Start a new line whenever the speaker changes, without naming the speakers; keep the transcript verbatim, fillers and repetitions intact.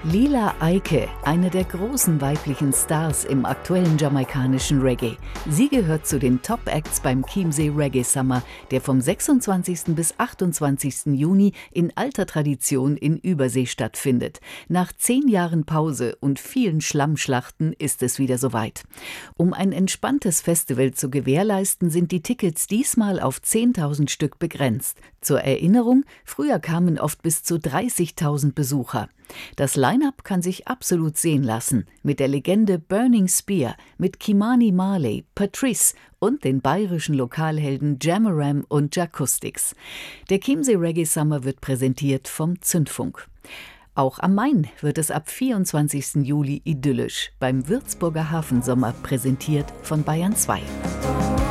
Lila Eike, eine der großen weiblichen Stars im aktuellen jamaikanischen Reggae. Sie gehört zu den Top-Acts beim Chiemsee Reggae Summer, der vom sechsundzwanzigsten bis achtundzwanzigsten Juni in alter Tradition in Übersee stattfindet. Nach zehn Jahren Pause und vielen Schlammschlachten ist es wieder soweit. Um ein entspanntes Festival zu gewährleisten, sind die Tickets diesmal auf zehntausend Stück begrenzt. Zur Erinnerung, früher kamen oft bis zu dreißigtausend Besucher. Das Line-Up kann sich absolut sehen lassen, mit der Legende Burning Spear, mit Kimani Marley, Patrice und den bayerischen Lokalhelden Jamaram und Jacoustics. Der Chiemsee Reggae Summer wird präsentiert vom Zündfunk. Auch am Main wird es ab vierundzwanzigsten Juli idyllisch, beim Würzburger Hafensommer präsentiert von Bayern zwei.